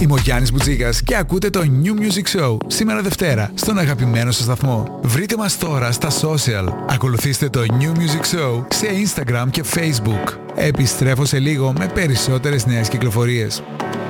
Είμαι ο Γιάννης Μπουτζίκας και ακούτε το New Music Show σήμερα Δευτέρα στον αγαπημένο σας σταθμό. Βρείτε μας τώρα στα social. Ακολουθήστε το New Music Show σε Instagram και Facebook. Επιστρέφω σε λίγο με περισσότερες νέες κυκλοφορίες.